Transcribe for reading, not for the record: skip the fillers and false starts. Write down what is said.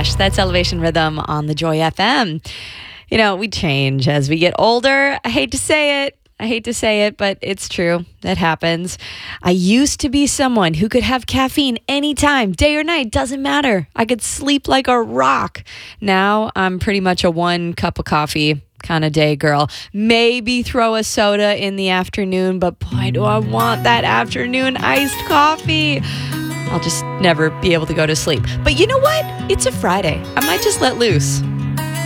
Josh. That's Elevation Rhythm on the Joy FM. You know, we change as we get older. I hate to say it, but it's true. That happens. I used to be someone who could have caffeine anytime, day or night, doesn't matter. I could sleep like a rock. Now I'm pretty much a 1 cup of coffee kind of day girl. Maybe throw a soda in the afternoon, but boy, do I want that afternoon iced coffee. I'll just never be able to go to sleep. But you know what? It's a Friday. I might just let loose.